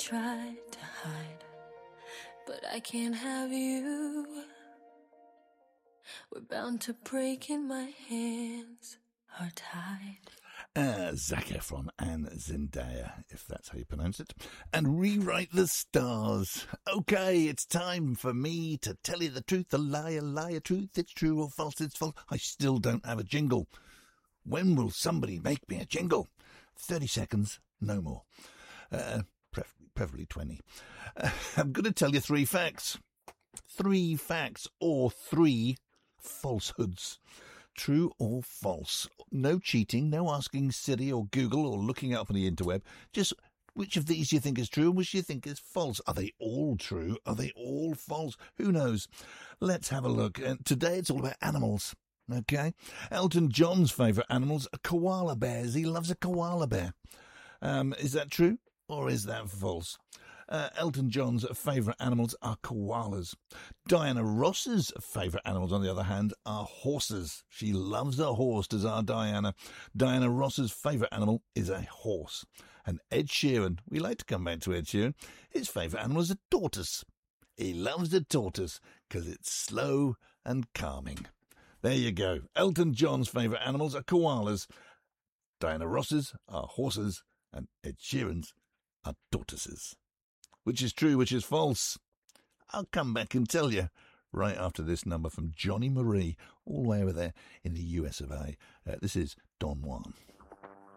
try to hide, but I can't have you. We're bound to break and my hands are tied. Zac Efron and Zendaya, if that's how you pronounce it, and Rewrite the Stars. Okay, it's time for me to tell you the truth, a lie, a lie, a truth, it's true or false, it's false. I still don't have a jingle. When will somebody make me a jingle? 30 seconds, no more. Preferably 20. I'm going to tell you 3 facts. 3 facts or 3 falsehoods. True or false. No cheating, no asking Siri or Google or looking up on the interweb. Just which of these you think is true and which you think is false. Are they all true? Are they all false? Who knows? Let's have a look. Today it's all about animals. Okay? Elton John's favourite animals are koala bears. He loves a koala bear. Is that true or is that false? Elton John's favourite animals are koalas. Diana Ross's favourite animals, on the other hand, are horses. She loves a horse, does our Diana. Diana Ross's favourite animal is a horse. And Ed Sheeran, we like to come back to Ed Sheeran, his favourite animal is a tortoise. He loves a tortoise because it's slow and calming. There you go. Elton John's favourite animals are koalas. Diana Ross's are horses. And Ed Sheeran's are tortoises. Which is true, which is false? I'll come back and tell you right after this number from Johnny Marie, all the way over there in the US of A. This is Don Juan.